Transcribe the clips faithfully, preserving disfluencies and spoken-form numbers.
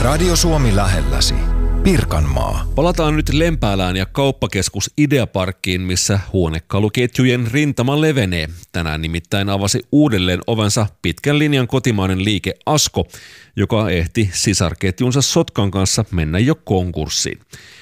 Radio Suomi lähelläsi. Pirkanmaa. Palataan nyt Lempäälään ja kauppakeskus Ideaparkkiin, missä huonekaluketjujen rintama levenee. Tänään nimittäin avasi uudelleen ovensa pitkän linjan kotimainen liike Asko, joka ehti sisarketjunsa Sotkan kanssa mennä jo konkurssiin.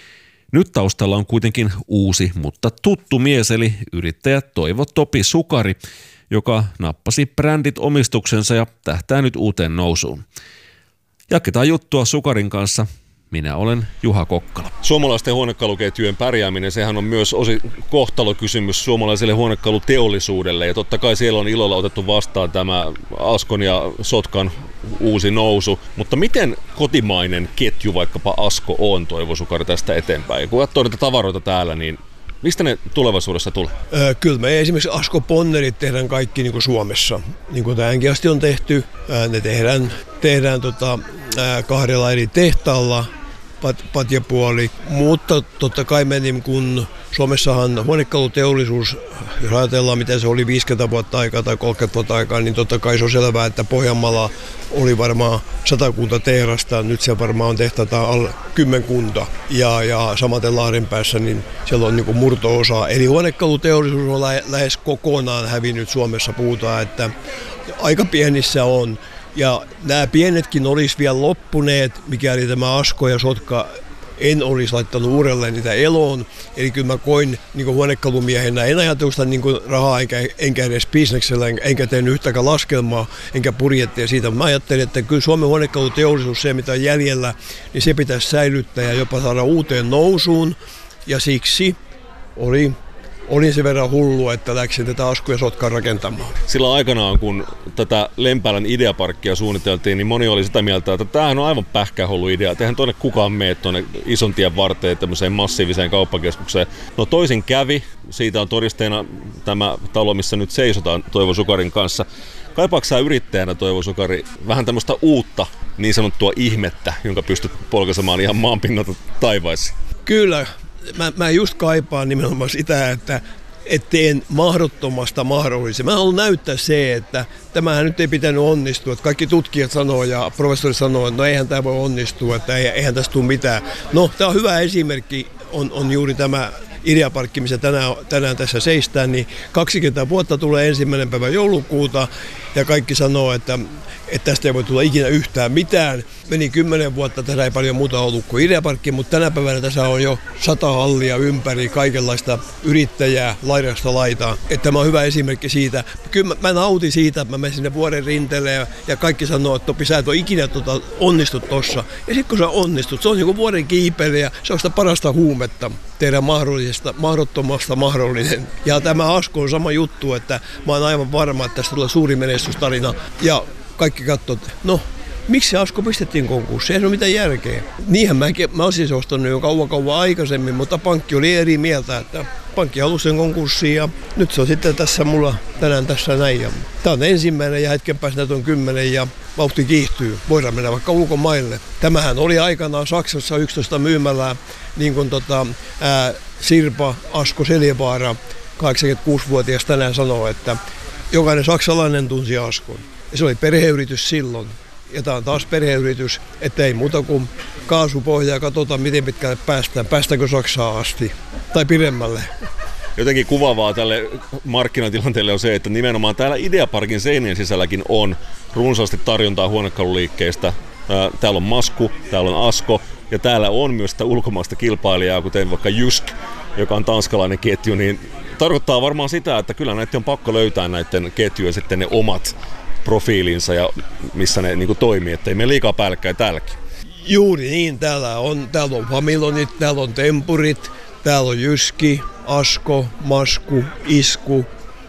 Nyt taustalla on kuitenkin uusi, mutta tuttu mies, eli yrittäjä Toivo Topi Sukari, joka nappasi brändit omistuksensa ja tähtää nyt uuteen nousuun. Jatketaan juttua Sukarin kanssa. Minä olen Juha Kokkala. Suomalaisten huonekaluketjujen pärjääminen, sehän on myös osi kohtalokysymys suomalaiselle huonekaluteollisuudelle. Ja totta kai siellä on ilolla otettu vastaan tämä Askon ja Sotkan uusi nousu. Mutta miten kotimainen ketju, vaikkapa Asko, on, Toivo Sukari, tästä eteenpäin? Ja kun katsoo näitä tavaroita täällä, niin mistä ne tulevaisuudessa tulee? Öö, kyllä me esimerkiksi Asko-ponnerit tehdään kaikki niin kuin Suomessa. Niin kuin tähänkin asti on tehty. Ää, ne tehdään, tehdään tota, ää, kahdella eri tehtaalla, pat, patjapuoli. Mutta totta kai me niin kun Suomessahan huonekaluteollisuus, jos ajatellaan miten se oli viisikymmentä vuotta aikaa tai kolmekymmentä vuotta aikaa, niin totta kai se on selvää, että Pohjanmaalla oli varmaan satakunta tehdasta, nyt se varmaan on tehtätä alle kymmenkunta. Ja, ja samaten Lahdenpäässä, niin siellä on niin kuin murto-osa. Eli huonekaluteollisuus on lä- lähes kokonaan hävinnyt Suomessa, puhutaan, että aika pienissä on. Ja nämä pienetkin olisi vielä loppuneet, mikäli tämä Asko ja Sotka en olisi laittanut uudelleen niitä eloon. Eli kyllä mä koin niin kuin huonekalumiehenä, en ajatellut sitä niin kuin rahaa enkä, enkä edes bisneksellä, enkä tehnyt yhtäkään laskelmaa, enkä budjettia siitä. Mä ajattelin, että kyllä Suomen huonekaluteollisuus, se mitä on jäljellä, niin se pitäisi säilyttää ja jopa saada uuteen nousuun. Ja siksi oli... Olin sen verran hullu, että läksin tätä Asko ja Sotkaa rakentamaan. Silloin aikanaan, kun tätä Lempäälän Ideaparkkia suunniteltiin, niin moni oli sitä mieltä, että tämähän on aivan pähkähullu idea. Eihän tuonne kukaan mene tuonne ison tien varteen tämmöiseen massiiviseen kauppakeskukseen. No toisin kävi. Siitä on todisteena tämä talo, missä nyt seisotaan Toivo Sukarin kanssa. Kaipaatko sä yrittäjänä, Toivo Sukari, vähän tämmöistä uutta niin sanottua ihmettä, jonka pystyt polkaisemaan ihan maanpinnalta taivaisiin? Kyllä. Mä, mä just kaipaan nimenomaan sitä, että et teen mahdottomasta mahdollisen. Mä haluan näyttää se, että tämähän nyt ei pitänyt onnistua. Että kaikki tutkijat sanoo ja professorit sanoo, että no eihän tämä voi onnistua, että eihän tästä tule mitään. No, tämä on hyvä esimerkki, on, on juuri tämä Ideaparkki, missä tänään, tänään tässä seistään, niin kaksikymmentä vuotta tulee ensimmäinen päivä joulukuuta ja kaikki sanoo, että, että tästä ei voi tulla ikinä yhtään mitään. Meni kymmenen vuotta, tässä ei paljon muuta ollut kuin Ideaparkki, mutta tänä päivänä tässä on jo sata hallia ympäri, kaikenlaista yrittäjää laidasta laitaan. Että tämä on hyvä esimerkki siitä. Kyllä mä, mä nautin siitä, että mä menen sinne vuoden rinteelle ja, ja kaikki sanoo, että Topi, sä et ole ikinä tota, onnistu tossa. Ja sitten kun sä onnistut, se on niin kuin vuoden kiipeilijä ja se on sitä parasta huumetta tehdä mahdollisesta, mahdottomasta mahdollinen. Ja tämä Asko on sama juttu, että mä oon aivan varma, että tästä tulee suuri menestystarina. Ja kaikki katsoo, että no, miksi Asko pistettiin konkurssiin? Ei se ole mitään järkeä. Niinhän mäkin, mä olisin ostanut jo kauan kauan aikaisemmin, mutta pankki oli eri mieltä, että pankki halusi sen konkurssiin ja nyt se on sitten tässä mulla tänään tässä näin. Ja tää on ensimmäinen ja hetken päästä näitä on kymmenen ja vauhti kiihtyy. Voidaan mennä vaikka ulkomaille. Tämähän oli aikanaan Saksassa yksitoista myymälää, niin kuin tota, ää, Sirpa Asko Seljevaara, kahdeksankymmentäkuusivuotias tänään sanoo, että jokainen saksalainen tunsi Askon. Ja se oli perheyritys silloin. Ja tämä on taas perheyritys, että ei muuta kuin kaasupohjaa, katsotaan miten pitkälle päästään. Päästäänkö Saksaan asti tai pidemmälle. Jotenkin kuvaavaa tälle markkinatilanteelle on se, että nimenomaan täällä Ideaparkin seinien sisälläkin on runsaasti tarjontaa huonekaluliikkeistä. Täällä on Masku, täällä on Asko ja täällä on myös sitä ulkomaista kilpailijaa, kuten vaikka Jysk, joka on tanskalainen ketju, niin tarkoittaa varmaan sitä, että kyllä näiden on pakko löytää näiden ketjujen sitten ne omat profiilinsa ja missä ne niin kuin toimii, ettei mene liikaa päällekkäin täälläkin. Juuri niin, täällä on, täällä on Familonit, täällä on Tempurit, täällä on Jyski, Asko, Masku, Isku.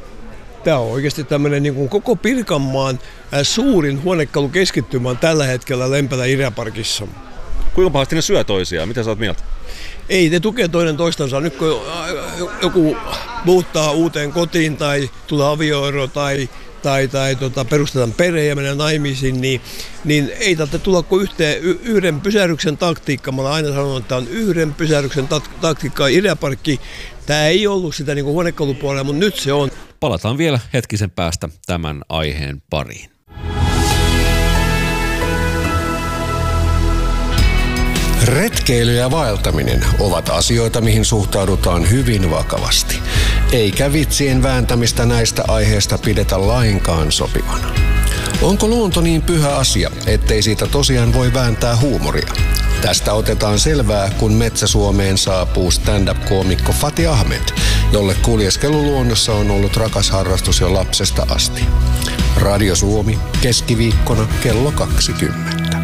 Tämä on oikeasti tämmöinen niin kuin koko Pirkanmaan suurin huonekalukeskittymä on tällä hetkellä Lempäälän Ideaparkissa. Kuinka pahasti ne syö toisiaan? Mitä sä oot mieltä? Ei, ne tukee toinen toistansa. Nyt kun joku muuttaa uuteen kotiin tai tulee avioero tai tai, tai tota, perustetaan perhe ja mennään naimisiin, niin, niin ei tarvitse tulla kuin yhteen, y- yhden pysähdyksen taktiikka. Mä olen aina sanonut, että on yhden pysähdyksen tat- taktiikka. Ideaparkki, tämä ei ollut sitä niin kuin huonekalupuolella, mutta nyt se on. Palataan vielä hetkisen päästä tämän aiheen pariin. Retkeily ja vaeltaminen ovat asioita, mihin suhtaudutaan hyvin vakavasti. Eikä vitsien vääntämistä näistä aiheista pidetä lainkaan sopivana. Onko luonto niin pyhä asia, ettei siitä tosiaan voi vääntää huumoria? Tästä otetaan selvää, kun Metsä-Suomeen saapuu stand-up-koomikko Fatih Ahmed, jolle kuljeskelu luonnossa on ollut rakas harrastus jo lapsesta asti. Radio Suomi, keskiviikkona kello kaksikymmentä.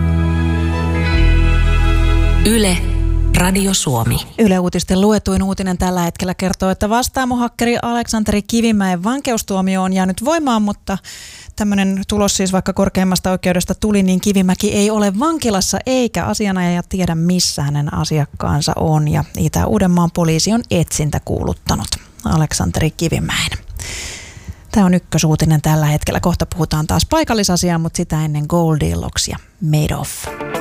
Yle, Radio Suomi. Yle Uutisten luetuin uutinen tällä hetkellä kertoo, että vastaamohakkeri Aleksanteri Kivimäen vankeustuomio on jäänyt voimaan, mutta tämmöinen tulos siis vaikka korkeimmasta oikeudesta tuli, niin Kivimäki ei ole vankilassa eikä asianajaja tiedä, missä hänen asiakkaansa on. Ja Itä-Uudenmaan poliisi on etsintä kuuluttanut Aleksanteri Kivimäen. Tämä on ykkösuutinen tällä hetkellä. Kohta puhutaan taas paikallisasiaa, mutta sitä ennen Goldilocks ja Madoff.